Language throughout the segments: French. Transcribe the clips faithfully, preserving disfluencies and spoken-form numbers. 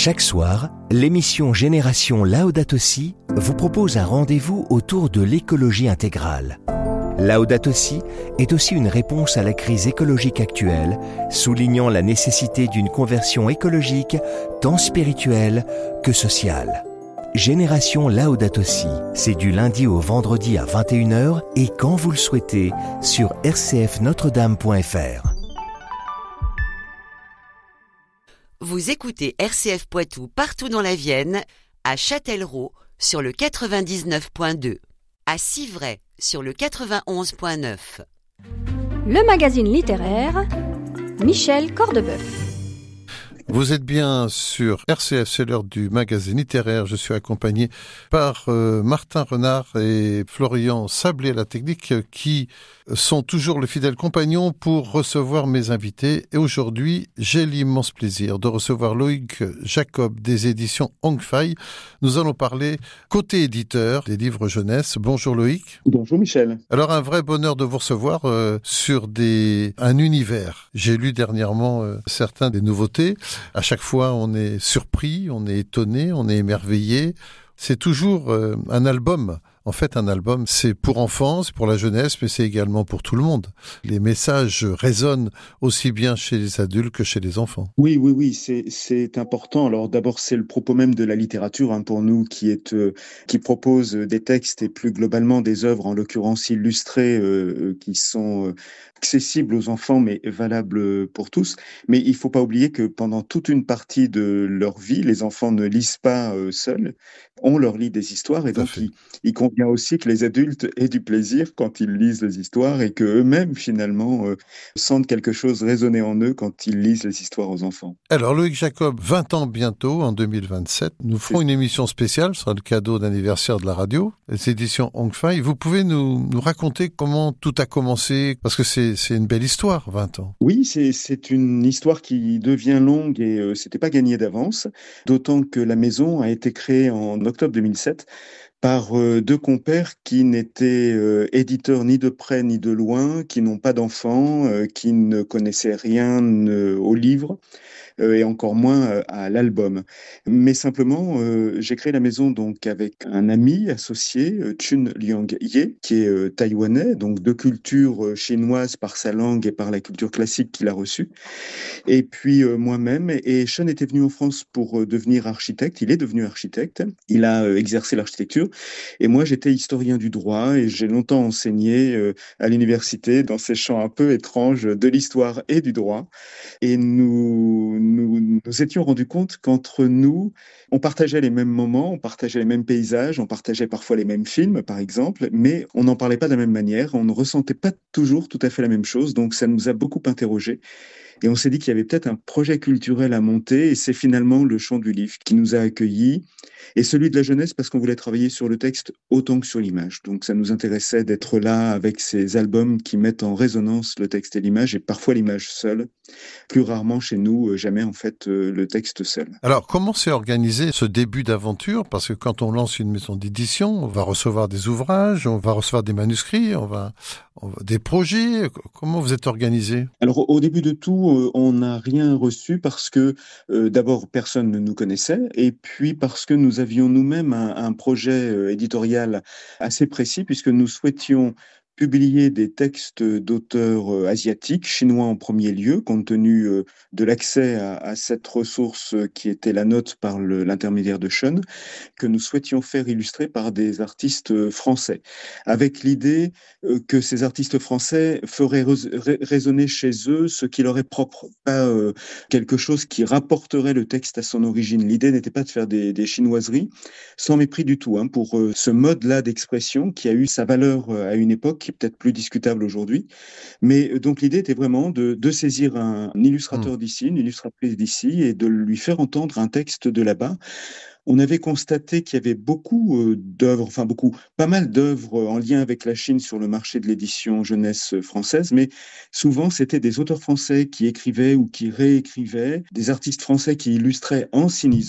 Chaque soir, l'émission Génération Laudato Si vous propose un rendez-vous autour de l'écologie intégrale. Laudato Si est aussi une réponse à la crise écologique actuelle, soulignant la nécessité d'une conversion écologique tant spirituelle que sociale. Génération Laudato Si, c'est du lundi au vendredi à vingt et une heures et quand vous le souhaitez sur r c f notre dame point f r. Vous écoutez R C F Poitou partout dans la Vienne, à Châtellerault sur le quatre-vingt-dix-neuf point deux, à Civray sur le quatre-vingt-onze point neuf. Le magazine littéraire, Michel Cordebeuf. Vous êtes bien sur R C F, c'est l'heure du magazine littéraire. Je suis accompagné par euh, Martin Renard et Florian Sablé à la technique qui sont toujours le fidèle compagnon pour recevoir mes invités. Et aujourd'hui, j'ai l'immense plaisir de recevoir Loïc Jacob des éditions Hongfei. Nous allons parler côté éditeur des livres jeunesse. Bonjour Loïc. Bonjour Michel. Alors un vrai bonheur de vous recevoir euh, sur des un univers. J'ai lu dernièrement euh, certains des nouveautés. À chaque fois, on est surpris, on est étonné, on est émerveillé. C'est toujours euh, un album. En fait, un album, c'est pour enfants, c'est pour la jeunesse, mais c'est également pour tout le monde. Les messages résonnent aussi bien chez les adultes que chez les enfants. Oui, oui, oui, c'est, c'est important. Alors d'abord, c'est le propos même de la littérature hein, pour nous qui, est, euh, qui propose des textes et plus globalement des œuvres, en l'occurrence illustrées, euh, qui sont euh, accessibles aux enfants mais valables pour tous. Mais il ne faut pas oublier que pendant toute une partie de leur vie, les enfants ne lisent pas euh, seuls. On leur lit des histoires et donc il, il convient aussi que les adultes aient du plaisir quand ils lisent les histoires et qu'eux-mêmes finalement euh, sentent quelque chose résonner en eux quand ils lisent les histoires aux enfants. Alors Loïc Jacob, vingt ans bientôt, en deux mille vingt-sept, nous ferons C'est... une émission spéciale, ce sera le cadeau d'anniversaire de la radio, les éditions Hongfei. Vous pouvez nous, nous raconter comment tout a commencé, parce que c'est, c'est une belle histoire, vingt ans. Oui, c'est, c'est une histoire qui devient longue et euh, c'était pas gagné d'avance, d'autant que la maison a été créée en octobre deux mille sept par euh, deux compères qui n'étaient euh, éditeurs ni de près ni de loin, qui n'ont pas d'enfants, euh, qui ne connaissaient rien euh, aux livres euh, et encore moins euh, à l'album. Mais simplement, euh, j'ai créé la maison donc avec un ami associé, euh, Chun Liang-ye, qui est euh, taïwanais, donc de culture euh, chinoise par sa langue et par la culture classique qu'il a reçue. Et puis euh, moi-même, et Chun était venu en France pour euh, devenir architecte, il est devenu architecte, il a euh, exercé l'architecture, et moi j'étais historien du droit, et j'ai longtemps enseigné euh, à l'université dans ces champs un peu étranges de l'histoire et du droit, et nous nous, nous étions rendus compte qu'entre nous, on partageait les mêmes moments, on partageait les mêmes paysages, on partageait parfois les mêmes films par exemple, mais on n'en parlait pas de la même manière, on ne ressentait pas toujours tout à fait la même chose, donc ça nous a beaucoup interrogés. Et on s'est dit qu'il y avait peut-être un projet culturel à monter, et c'est finalement le champ du livre qui nous a accueillis, et celui de la jeunesse parce qu'on voulait travailler sur le texte autant que sur l'image. Donc ça nous intéressait d'être là avec ces albums qui mettent en résonance le texte et l'image, et parfois l'image seule. Plus rarement chez nous, jamais en fait le texte seul. Alors comment s'est organisé ce début d'aventure ? Parce que quand on lance une maison d'édition, on va recevoir des ouvrages, on va recevoir des manuscrits, on va, on va des projets. Comment vous êtes organisé ? Alors au début de tout, on n'a rien reçu parce que euh, d'abord personne ne nous connaissait, et puis parce que nous avions nous-mêmes un, un projet euh, éditorial assez précis, puisque nous souhaitions publier des textes d'auteurs euh, asiatiques, chinois en premier lieu, compte tenu euh, de l'accès à, à cette ressource qui était la nôtre par le, l'intermédiaire de Chun, que nous souhaitions faire illustrer par des artistes français, avec l'idée euh, que ces artistes français feraient ré- résonner chez eux ce qui leur est propre, pas euh, quelque chose qui rapporterait le texte à son origine. L'idée n'était pas de faire des, des chinoiseries, sans mépris du tout, hein, pour euh, ce mode-là d'expression qui a eu sa valeur euh, à une époque, qui est peut-être plus discutable aujourd'hui. Mais donc l'idée était vraiment de, de saisir un, un illustrateur mmh. d'ici, une illustratrice d'ici, et de lui faire entendre un texte de là-bas. On avait constaté qu'il y avait beaucoup euh, d'œuvres, enfin beaucoup, pas mal d'œuvres en lien avec la Chine sur le marché de l'édition jeunesse française, mais souvent c'était des auteurs français qui écrivaient ou qui réécrivaient, des artistes français qui illustraient en sinisant,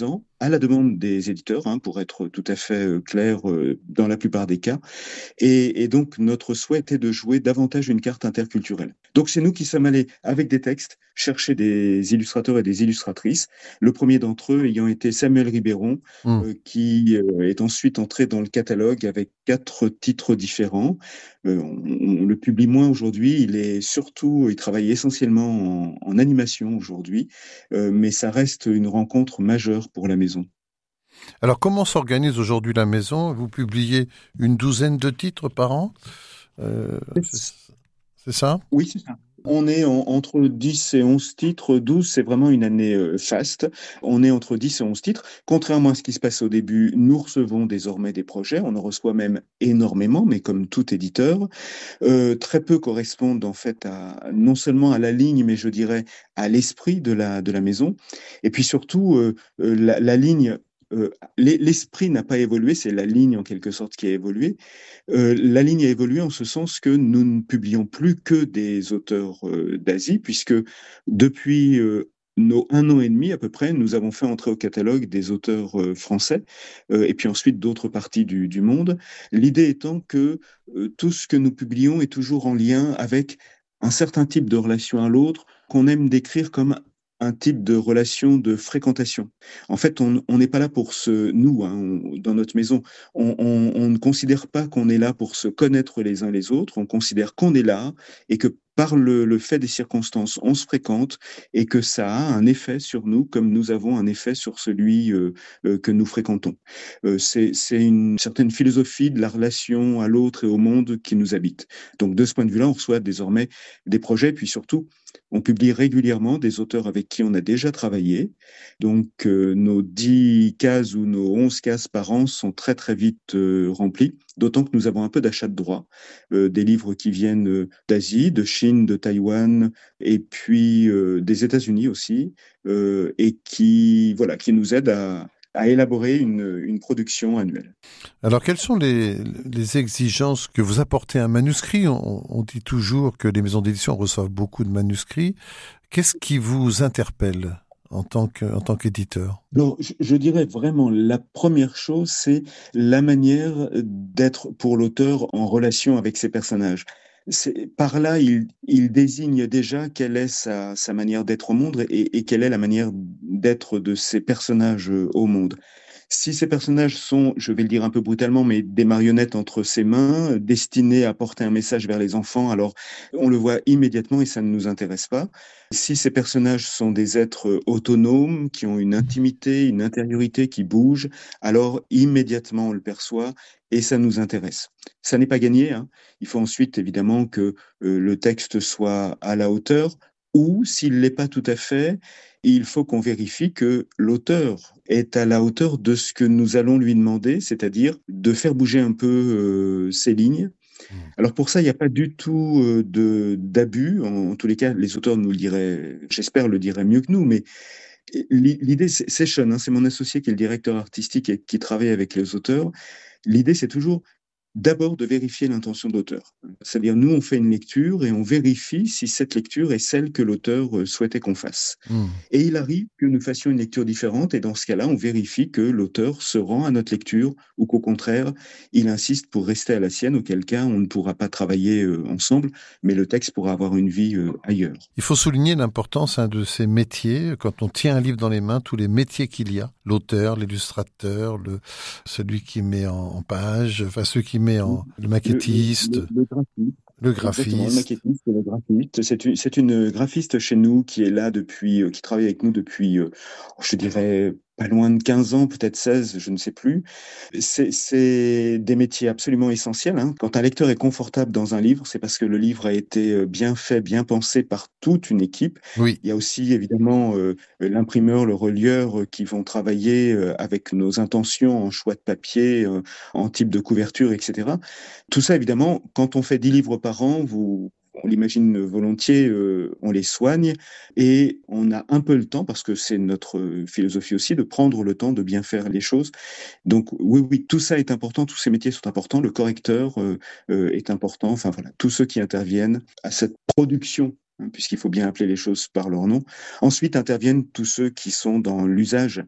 à la demande des éditeurs, hein, pour être tout à fait euh, clair euh, dans la plupart des cas. Et, et donc, notre souhait était de jouer davantage une carte interculturelle. Donc, c'est nous qui sommes allés, avec des textes, chercher des illustrateurs et des illustratrices. Le premier d'entre eux ayant été Samuel Ribéron, Mmh. euh, qui euh, est ensuite entré dans le catalogue avec quatre titres différents. Euh, on, on le publie moins aujourd'hui. Il est surtout, il travaille essentiellement en, en animation aujourd'hui, euh, mais ça reste une rencontre majeure pour la maison. Alors, comment s'organise aujourd'hui la maison? Vous publiez une douzaine de titres par an? Euh, c'est, c'est ça? Oui, c'est ça. On est en- entre dix et onze titres. douze, c'est vraiment une année euh, faste. On est entre dix et onze titres. Contrairement à ce qui se passe au début, nous recevons désormais des projets. On en reçoit même énormément, mais comme tout éditeur. Euh, très peu correspondent en fait à, non seulement à la ligne, mais je dirais à l'esprit de la, de la maison. Et puis surtout, euh, euh, la, la ligne, euh, l'e- l'esprit n'a pas évolué, c'est la ligne en quelque sorte qui a évolué. Euh, la ligne a évolué en ce sens que nous ne publions plus que des auteurs euh, d'Asie, puisque depuis euh, nos un an et demi à peu près, nous avons fait entrer au catalogue des auteurs euh, français, euh, et puis ensuite d'autres parties du, du monde. L'idée étant que euh, tout ce que nous publions est toujours en lien avec un certain type de relation à l'autre qu'on aime décrire comme un type de relation de fréquentation. En fait, on on n'est pas là pour se, nous, hein, on- dans notre maison, on, on- on ne considère pas qu'on est là pour se connaître les uns les autres, on considère qu'on est là et que par le, le fait des circonstances, on se fréquente et que ça a un effet sur nous comme nous avons un effet sur celui euh, euh, que nous fréquentons. Euh, c'est, c'est une certaine philosophie de la relation à l'autre et au monde qui nous habite. Donc de ce point de vue-là, on reçoit désormais des projets, puis surtout, on publie régulièrement des auteurs avec qui on a déjà travaillé. Donc euh, nos dix cases ou nos onze cases par an sont très très vite euh, remplies, d'autant que nous avons un peu d'achat de droits, euh, des livres qui viennent euh, d'Asie, de Chine, de Taïwan, et puis euh, des États-Unis aussi, euh, et qui voilà qui nous aident à, à élaborer une, une production annuelle. Alors, quelles sont les, les exigences que vous apportez à un manuscrit? on, on dit toujours que les maisons d'édition reçoivent beaucoup de manuscrits. Qu'est-ce qui vous interpelle en tant que, en tant qu'éditeur? Alors, je, je dirais vraiment la première chose, c'est la manière d'être pour l'auteur en relation avec ses personnages. C'est, par là, il, il désigne déjà quelle est sa, sa manière d'être au monde et, et quelle est la manière d'être de ses personnages euh, au monde. Si ces personnages sont, je vais le dire un peu brutalement, mais des marionnettes entre ses mains, destinées à porter un message vers les enfants, alors on le voit immédiatement et ça ne nous intéresse pas. Si ces personnages sont des êtres autonomes, qui ont une intimité, une intériorité qui bouge, alors immédiatement on le perçoit et ça nous intéresse. Ça n'est pas gagné, hein. Il faut ensuite évidemment que euh, le texte soit à la hauteur, ou s'il l'est pas tout à fait, il faut qu'on vérifie que l'auteur est à la hauteur de ce que nous allons lui demander, c'est-à-dire de faire bouger un peu euh, ses lignes. Hmm. Alors pour ça, il n'y a pas du tout euh, de d'abus. En, en tous les cas, les auteurs nous le diraient, j'espère le diraient mieux que nous, mais l'i- l'idée, c'est c'est Sean, hein, c'est mon associé qui est le directeur artistique et qui travaille avec les auteurs. L'idée, c'est toujours d'abord de vérifier l'intention de l'auteur. C'est-à-dire, nous, on fait une lecture et on vérifie si cette lecture est celle que l'auteur euh, souhaitait qu'on fasse. Hmm. Et il arrive que nous fassions une lecture différente, et dans ce cas-là, on vérifie que l'auteur se rend à notre lecture, ou qu'au contraire, il insiste pour rester à la sienne, auquel cas on ne pourra pas travailler euh, ensemble, mais le texte pourra avoir une vie euh, ailleurs. Il faut souligner l'importance hein, de ces métiers. Quand on tient un livre dans les mains, tous les métiers qu'il y a, l'auteur, l'illustrateur, le, celui qui met en, en page, enfin ceux qui met en, le maquettiste, Le, le, le graphiste. le Exactement, le graphiste. maquettiste et le graphiste. C'est une, c'est une graphiste chez nous qui est là depuis, euh, qui travaille avec nous depuis, euh, je dirais, pas loin de quinze ans, peut-être seize, je ne sais plus. C'est, c'est des métiers absolument essentiels, hein. Quand un lecteur est confortable dans un livre, c'est parce que le livre a été euh, bien fait, bien pensé par toute une équipe. Oui. Il y a aussi évidemment euh, l'imprimeur, le relieur euh, qui vont travailler euh, avec nos intentions en choix de papier, euh, en type de couverture, et cetera. Tout ça, évidemment, quand on fait dix livres par an, vous, on l'imagine volontiers, euh, on les soigne et on a un peu le temps, parce que c'est notre philosophie aussi, de prendre le temps de bien faire les choses. Donc oui, oui, tout ça est important, tous ces métiers sont importants, le correcteur euh, euh, est important, enfin voilà, tous ceux qui interviennent à cette production, hein, puisqu'il faut bien appeler les choses par leur nom. Ensuite interviennent tous ceux qui sont dans l'usage.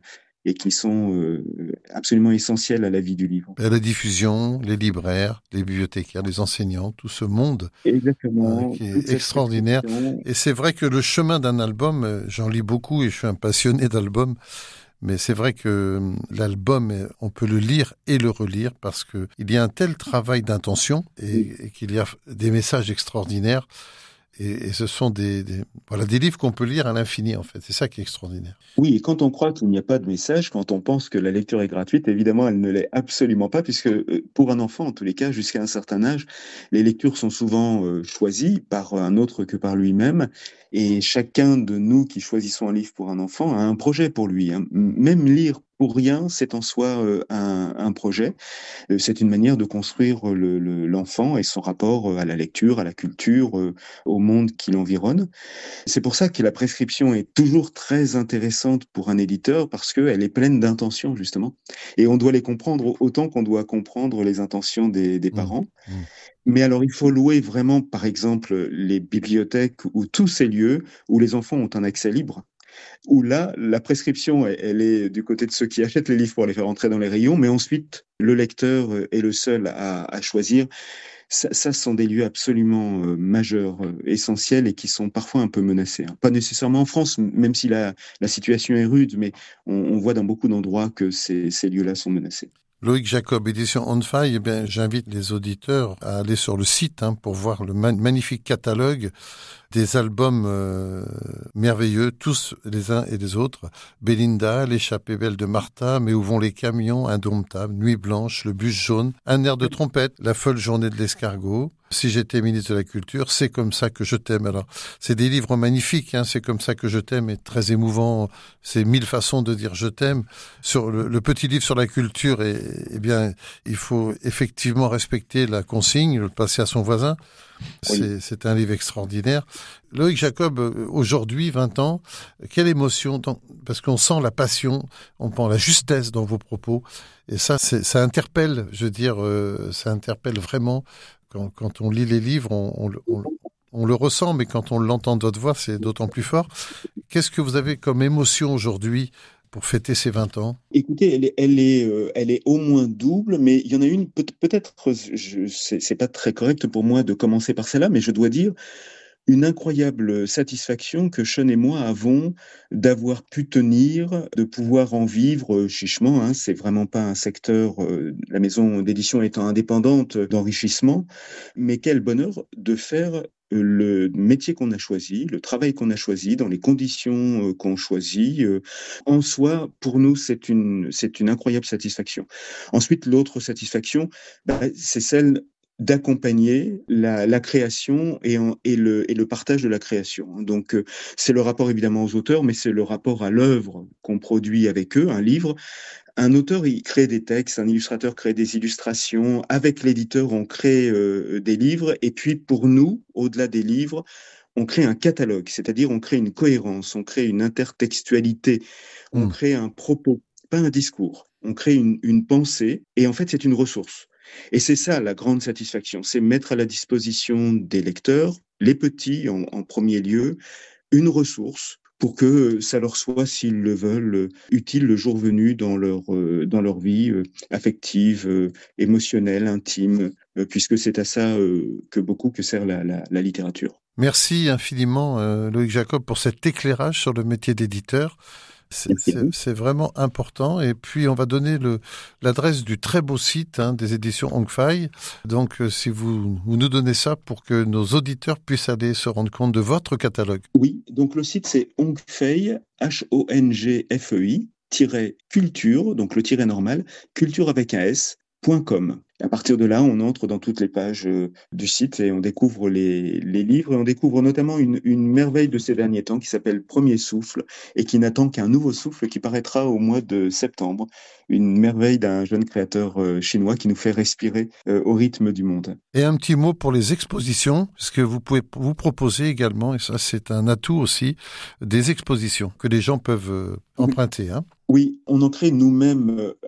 et qui sont euh, absolument essentielles à la vie du livre. Et la diffusion, les libraires, les bibliothécaires, les enseignants, tout ce monde Exactement, euh, qui est extraordinaire. Et c'est vrai que le chemin d'un album, euh, j'en lis beaucoup et je suis un passionné d'albums, mais c'est vrai que l'album, on peut le lire et le relire parce qu'il y a un tel travail d'intention et, et qu'il y a des messages extraordinaires. Et, et ce sont des, des, voilà, des livres qu'on peut lire à l'infini, en fait. C'est ça qui est extraordinaire. Oui, et quand on croit qu'il n'y a pas de message, quand on pense que la lecture est gratuite, évidemment, elle ne l'est absolument pas, puisque pour un enfant, en tous les cas, jusqu'à un certain âge, les lectures sont souvent euh, choisies par un autre que par lui-même. Et chacun de nous qui choisissons un livre pour un enfant a un projet pour lui, hein. Même lire pour rien, c'est en soi euh, un, un projet. Euh, c'est une manière de construire le, le, l'enfant et son rapport à la lecture, à la culture, euh, au monde qui l'environne. C'est pour ça que la prescription est toujours très intéressante pour un éditeur parce qu'elle est pleine d'intentions, justement. Et on doit les comprendre autant qu'on doit comprendre les intentions des, des parents. Mmh. Mmh. Mais alors, il faut louer vraiment, par exemple, les bibliothèques ou tous ces lieux où les enfants ont un accès libre, où là, la prescription, elle est du côté de ceux qui achètent les livres pour les faire entrer dans les rayons, mais ensuite, le lecteur est le seul à, à choisir. Ça, ça sont des lieux absolument euh, majeurs, euh, essentiels et qui sont parfois un peu menacés, hein. Pas nécessairement en France, même si la, la situation est rude, mais on, on voit dans beaucoup d'endroits que ces, ces lieux-là sont menacés. Loïc Jacob, édition On File, eh bien, j'invite les auditeurs à aller sur le site hein, pour voir le man- magnifique catalogue des albums euh, merveilleux, tous les uns et les autres. Belinda, L'échappée belle de Martha, Mais où vont les camions, Indomptable, Nuit blanche, Le bus jaune, Un air de trompette, La folle journée de l'escargot, Si j'étais ministre de la Culture, C'est comme ça que je t'aime. Alors, c'est des livres magnifiques, hein, C'est comme ça que je t'aime, et très émouvant. C'est mille façons de dire je t'aime. Sur le, le petit livre sur la culture, et, eh bien, il faut effectivement respecter la consigne, le passer à son voisin. C'est, oui. c'est un livre extraordinaire. Loïc Jacob, aujourd'hui, vingt ans, quelle émotion, dans, parce qu'on sent la passion, on prend la justesse dans vos propos, et ça, c'est, ça interpelle, je veux dire, euh, ça interpelle vraiment. Quand, quand on lit les livres, on, on, on, on le ressent, mais quand on l'entend de votre voix, c'est d'autant plus fort. Qu'est-ce que vous avez comme émotion aujourd'hui pour fêter ces vingt ans? Écoutez, elle est, elle est, euh, elle est au moins double, mais il y en a une, peut- peut-être, je, c'est, c'est pas très correct pour moi de commencer par celle-là, mais je dois dire une incroyable satisfaction que Sean et moi avons d'avoir pu tenir, de pouvoir en vivre chichement, hein. C'est vraiment pas un secteur, euh, la maison d'édition étant indépendante, d'enrichissement, mais quel bonheur de faire le métier qu'on a choisi, le travail qu'on a choisi, dans les conditions euh, qu'on choisit. Euh, en soi, pour nous, c'est une, c'est une incroyable satisfaction. Ensuite, l'autre satisfaction, bah, c'est celle d'accompagner la, la création et, en, et, le, et le partage de la création. Donc, euh, c'est le rapport évidemment aux auteurs, mais c'est le rapport à l'œuvre qu'on produit avec eux, un livre. Un auteur, il crée des textes, un illustrateur crée des illustrations. Avec l'éditeur, on crée euh, des livres. Et puis, pour nous, au-delà des livres, on crée un catalogue, c'est-à-dire on crée une cohérence, on crée une intertextualité, on mmh. crée un propos, pas un discours. On crée une, une pensée, et en fait, c'est une ressource. Et c'est ça la grande satisfaction, c'est mettre à la disposition des lecteurs, les petits en, en premier lieu, une ressource pour que ça leur soit, s'ils le veulent, utile le jour venu dans leur, euh, dans leur vie euh, affective, euh, émotionnelle, intime, euh, puisque c'est à ça euh, que beaucoup que sert la, la, la littérature. Merci infiniment euh, Loïc Jacob pour cet éclairage sur le métier d'éditeur. C'est, c'est, c'est vraiment important. Et puis, on va donner le, l'adresse du très beau site hein, des éditions Hongfei. Donc, euh, si vous, vous nous donnez ça pour que nos auditeurs puissent aller se rendre compte de votre catalogue. Oui, donc le site, c'est Hongfei, H O N G F E I, tiret culture, donc le tiret normal, culture avec un S, point com. À partir de là, on entre dans toutes les pages euh, du site et on découvre les, les livres. Et on découvre notamment une, une merveille de ces derniers temps qui s'appelle Premier Souffle et qui n'attend qu'un nouveau souffle qui paraîtra au mois de septembre. Une merveille d'un jeune créateur euh, chinois qui nous fait respirer euh, au rythme du monde. Et un petit mot pour les expositions, parce que vous pouvez vous proposer également, et ça c'est un atout aussi, des expositions que les gens peuvent euh, emprunter. Hein. Oui, on en crée nous-mêmes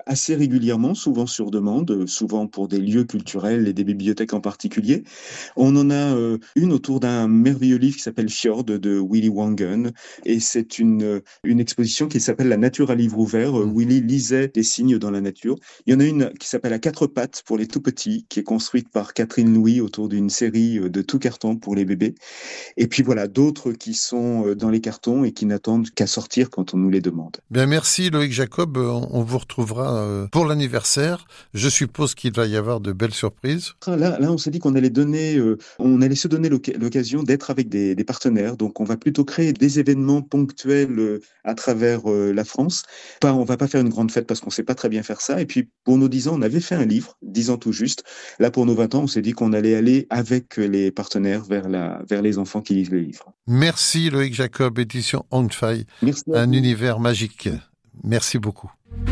assez régulièrement, souvent sur demande, souvent pour des lieux culturels et des bibliothèques en particulier. On en a euh, une autour d'un merveilleux livre qui s'appelle Fjord de Willy Wangen, et c'est une, une exposition qui s'appelle La nature à livre ouvert. Mmh. Willy lisait des signes dans la nature. Il y en a une qui s'appelle À quatre pattes pour les tout petits, qui est construite par Catherine Louis autour d'une série de tout carton pour les bébés. Et puis voilà, d'autres qui sont dans les cartons et qui n'attendent qu'à sortir quand on nous les demande. Bien, merci Loïc Jacob. On vous retrouvera pour l'anniversaire. Je suppose qu'il va y avoir de belles surprises. Là, là on s'est dit qu'on allait donner, euh, on allait se donner l'occasion d'être avec des, des partenaires. Donc, on va plutôt créer des événements ponctuels euh, à travers euh, la France. Pas, on va pas faire une grande fête parce qu'on sait pas très bien faire ça. Et puis, pour nos dix ans, on avait fait un livre, dix ans tout juste. Là, pour nos vingt ans, on s'est dit qu'on allait aller avec les partenaires vers la, vers les enfants qui lisent le livre. Merci Loïc Jacob, édition Hongfei. Merci. Un univers magique. Merci beaucoup.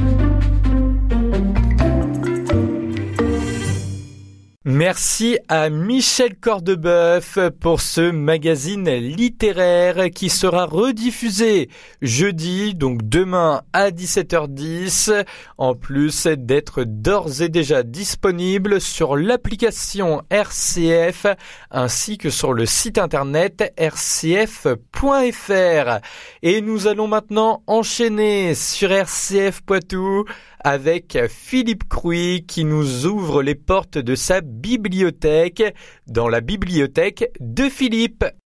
Merci à Michel Cordebeuf pour ce magazine littéraire qui sera rediffusé jeudi, donc demain à dix-sept heures dix, en plus d'être d'ores et déjà disponible sur l'application R C F ainsi que sur le site internet r c f point f r. Et nous allons maintenant enchaîner sur R C F Poitou avec Philippe Crouy qui nous ouvre les portes de sa bibliothèque dans la bibliothèque de Philippe.